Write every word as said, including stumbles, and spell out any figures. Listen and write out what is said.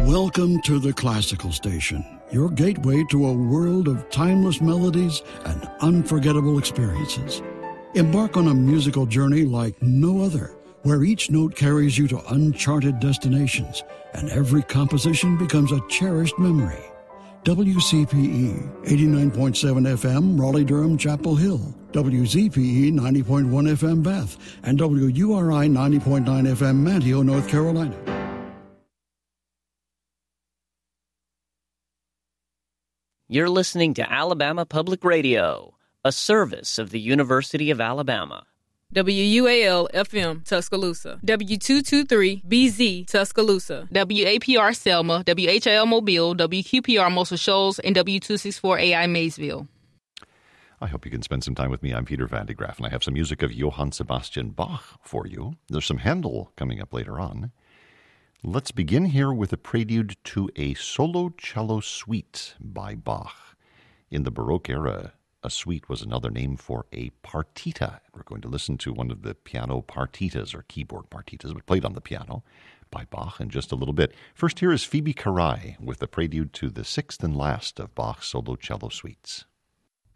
Welcome to the Classical Station, your gateway to a world of timeless melodies and unforgettable experiences. Embark on a musical journey like no other, where each note carries you to uncharted destinations and every composition becomes a cherished memory. W C P E, eighty-nine point seven F M, Raleigh-Durham, Chapel Hill, W Z P E, ninety point one F M, Bath, and W U R I, ninety point nine F M, Manteo, North Carolina. You're listening to Alabama Public Radio, a service of the University of Alabama. W U A L F M, Tuscaloosa. W two twenty-three B Z, Tuscaloosa. W A P R Selma, W H L Mobile, W Q P R Muscle Shoals, and W two sixty-four A I Maysville. I hope you can spend some time with me. I'm Peter Van de Graaff, and I have some music of Johann Sebastian Bach for you. There's some Handel coming up later on. Let's begin here with a prelude to a solo cello suite by Bach. In the Baroque era, a suite was another name for a partita. We're going to listen to one of the piano partitas, or keyboard partitas, but played on the piano by Bach in just a little bit. First, here is Phoebe Carai with the prelude to the sixth and last of Bach's solo cello suites.